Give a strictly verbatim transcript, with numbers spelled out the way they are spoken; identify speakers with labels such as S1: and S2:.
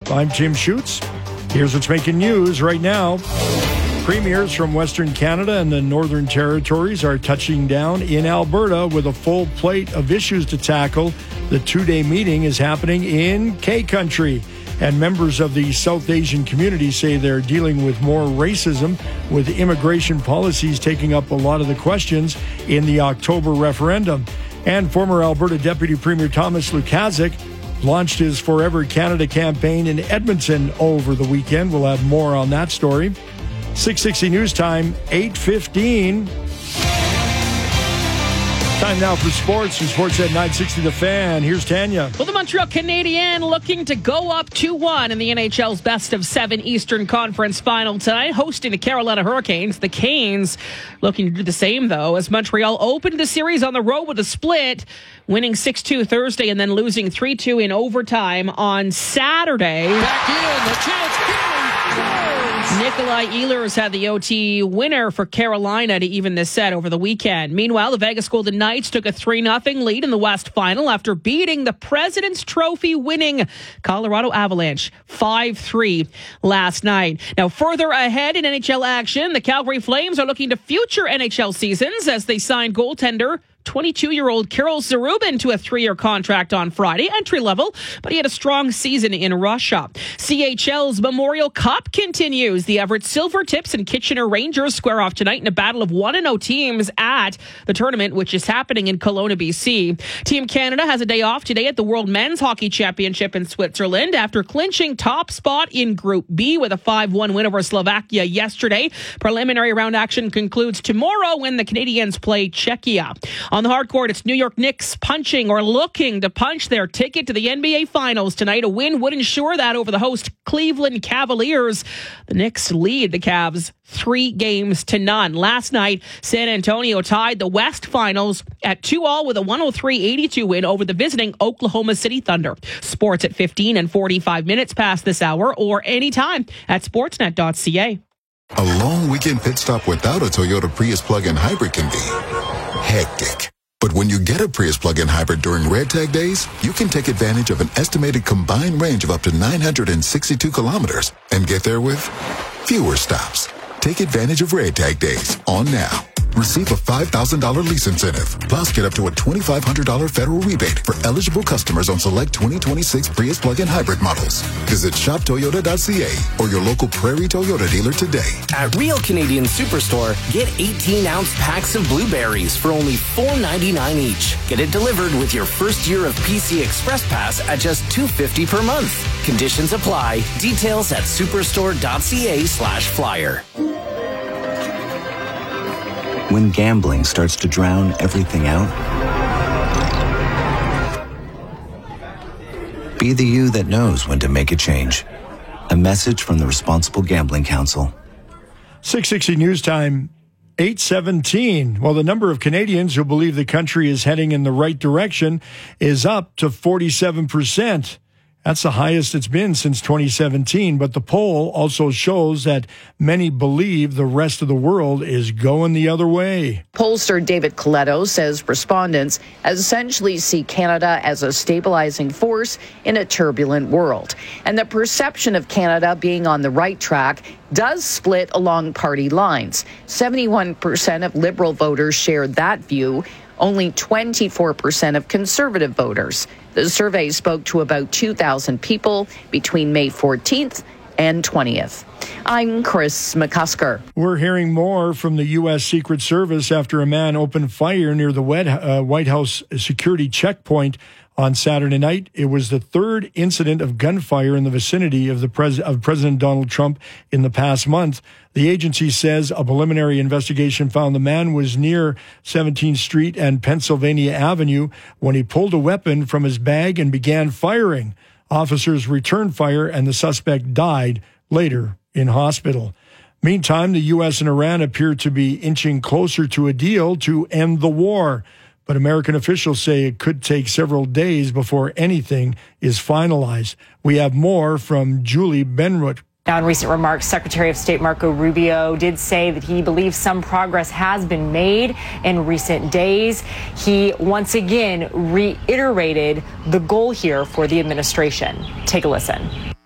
S1: I'm Tim Schutz. Here's what's making news right now. Premiers from Western Canada and the Northern Territories are touching down in Alberta with a full plate of issues to tackle. The two-day meeting is happening in K-Country. And members of the South Asian community say they're dealing with more racism, with immigration policies taking up a lot of the questions in the October referendum. And former Alberta Deputy Premier Thomas Lukaszuk launched his Forever Canada campaign in Edmonton over the weekend. We'll have more on that story. six sixty News Time, eight fifteen. Time now for sports. And Sports at nine sixty The Fan. Here's Tanya.
S2: Well, the Montreal Canadiens looking to go up two one in the N H L's best of seven Eastern Conference final tonight, hosting the Carolina Hurricanes. The Canes looking to do the same, though, as Montreal opened the series on the road with a split, winning six two Thursday and then losing three two in overtime on Saturday.
S3: Back in, the chance.
S2: Nikolai Ehlers had the O T winner for Carolina to even this set over the weekend. Meanwhile, the Vegas Golden Knights took a three nothing lead in the West Final after beating the President's Trophy winning Colorado Avalanche five three last night. Now, further ahead in N H L action, the Calgary Flames are looking to future N H L seasons as they signed goaltender twenty-two-year-old Kirill Zarubin to a three-year contract on Friday, entry level, but he had a strong season in Russia. C H L's Memorial Cup continues. The Everett Silvertips and Kitchener Rangers square off tonight in a battle of one and oh teams at the tournament, which is happening in Kelowna, B C. Team Canada has a day off today at the World Men's Hockey Championship in Switzerland after clinching top spot in Group B with a five one win over Slovakia yesterday. Preliminary round action concludes tomorrow when the Canadians play Czechia. On the hard court, it's New York Knicks punching or looking to punch their ticket to the N B A Finals tonight. A win would ensure that over the host Cleveland Cavaliers. The Knicks lead the Cavs three games to none. Last night, San Antonio tied the West Finals at two all with a one oh three eighty-two win over the visiting Oklahoma City Thunder. Sports at fifteen and forty-five minutes past this hour or anytime at sportsnet dot c a.
S4: A long weekend pit stop without a Toyota Prius plug-in hybrid can be hectic. But when you get a Prius plug-in hybrid during Red Tag days, you can take advantage of an estimated combined range of up to nine hundred sixty-two kilometers and get there with fewer stops. Take advantage of Red Tag days on now. Receive a five thousand dollars lease incentive. Plus, get up to a twenty-five hundred dollars federal rebate for eligible customers on select twenty twenty-six Prius plug-in hybrid models. Visit shop toyota dot c a or your local Prairie Toyota dealer today.
S5: At Real Canadian Superstore, get eighteen-ounce packs of blueberries for only four ninety-nine each. Get it delivered with your first year of P C Express Pass at just two fifty per month. Conditions apply. Details at superstore dot c a slash flyer.
S6: When gambling starts to drown everything out, be the you that knows when to make a change. A message from the Responsible Gambling Council.
S1: six sixty News Time, eight seventeen. Well, the number of Canadians who believe the country is heading in the right direction is up to forty-seven percent. That's the highest it's been since twenty seventeen, but the poll also shows that many believe the rest of the world is going the other way.
S7: Pollster David Coletto says respondents essentially see Canada as a stabilizing force in a turbulent world. And the perception of Canada being on the right track does split along party lines. seventy-one percent of Liberal voters shared that view, only twenty-four percent of Conservative voters. The survey spoke to about two thousand people between May fourteenth and twentieth. I'm Chris McCusker.
S1: We're hearing more from the U S Secret Service after a man opened fire near the White House security checkpoint on Saturday night. It was the third incident of gunfire in the vicinity of the pres- of President Donald Trump in the past month. The agency says a preliminary investigation found the man was near seventeenth Street and Pennsylvania Avenue when he pulled a weapon from his bag and began firing. Officers returned fire and the suspect died later in hospital. Meantime, the U S and Iran appear to be inching closer to a deal to end the war. But American officials say it could take several days before anything is finalized. We have more from Julie Benrut.
S8: Now, in recent remarks, Secretary of State Marco Rubio did say that he believes some progress has been made in recent days. He once again reiterated the goal here for the administration. Take a listen.